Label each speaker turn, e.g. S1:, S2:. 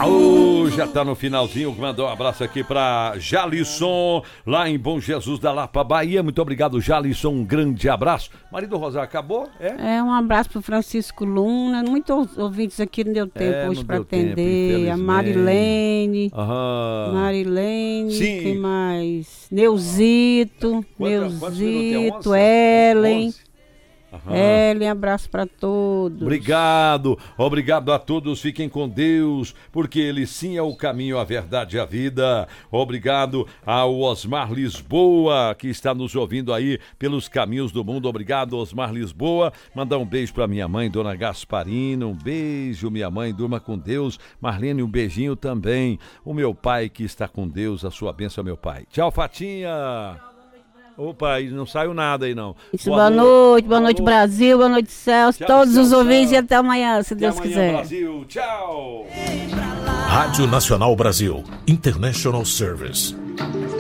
S1: Já tá no finalzinho, mandou um abraço aqui pra Jalisson, lá em Bom Jesus da Lapa, Bahia. Muito obrigado, Jalisson, um grande abraço. Marido Rosário, acabou?
S2: Um abraço pro Francisco Luna, muitos ouvintes aqui não deu tempo hoje pra atender. A Marilene,
S1: Sim.
S2: quem mais? Neuzito, Ellen. Ellen, abraço para todos.
S1: Obrigado a todos, fiquem com Deus, porque Ele sim é o caminho, a verdade e a vida. Obrigado ao Osmar Lisboa, que está nos ouvindo aí pelos caminhos do mundo. Obrigado, Osmar Lisboa. Mandar um beijo para minha mãe, Dona Gasparina, um beijo, minha mãe, durma com Deus. Marlene, um beijinho também. O meu pai que está com Deus, a sua bênção, meu pai. Tchau, Fatinha. Opa, não saiu nada aí não.
S2: Boa noite Brasil, boa noite Celso, todos os ouvintes e até amanhã, se Deus quiser.
S1: Brasil, tchau.
S3: Rádio Nacional Brasil, International Service.